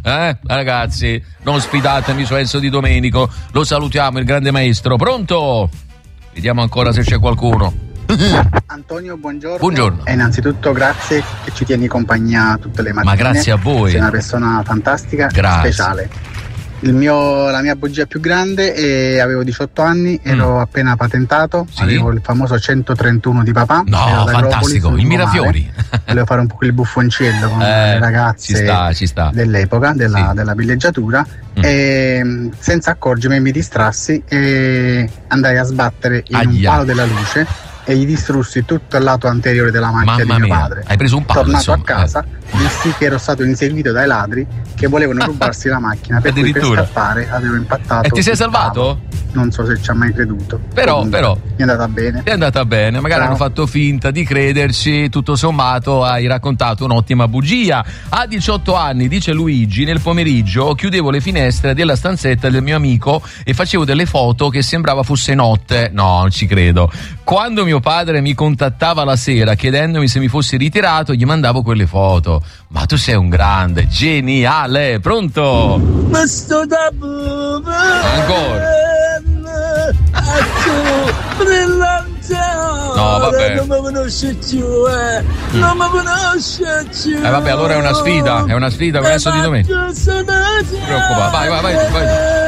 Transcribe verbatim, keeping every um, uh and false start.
eh? Ragazzi, non sfidatemi su Enzo Di Domenico. Lo salutiamo, il grande maestro. Pronto? Vediamo ancora se c'è qualcuno. Antonio, buongiorno. Buongiorno. E innanzitutto grazie che ci tieni compagnia tutte le mattine. Ma grazie a voi. Sei una persona fantastica, grazie. Speciale. Il mio, la mia bugia più grande, e avevo diciotto anni, ero mm. appena patentato, sì? Avevo il famoso centotrentuno di papà. No, fantastico, il Mirafiori. Volevo fare un po' il buffoncello con eh, le ragazze ci sta, ci sta. dell'epoca, della, sì. della villeggiatura, mm. e senza accorgermi mi distrassi e andai a sbattere in Aia. un palo della luce e gli distrussi tutto il lato anteriore della macchina Mamma di mio mia. padre. Hai preso un palo, Tornato insomma. a casa, eh. dissi che ero stato inseguito dai ladri che volevano rubarsi la macchina, per cui per scappare avevo impattato. E ti sei salvato? Palo. Non so se ci ha mai creduto. Però, Comunque, però mi è andata bene. È andata bene, magari Ciao. hanno fatto finta di crederci, tutto sommato hai raccontato un'ottima bugia. A diciotto anni, dice Luigi, nel pomeriggio chiudevo le finestre della stanzetta del mio amico e facevo delle foto che sembrava fosse notte. No, non ci credo. Quando mio padre mi contattava la sera chiedendomi se mi fossi ritirato, gli mandavo quelle foto. Ma tu sei un grande, geniale. Pronto? Ma sto da ancora. No, vabbè. Non mi conosce più, eh. Mm. Non mi conosce più. Eh vabbè, allora è una sfida, è una sfida con Enzo Di Domenico. Non ti preoccupare, vai, vai, vai, vai.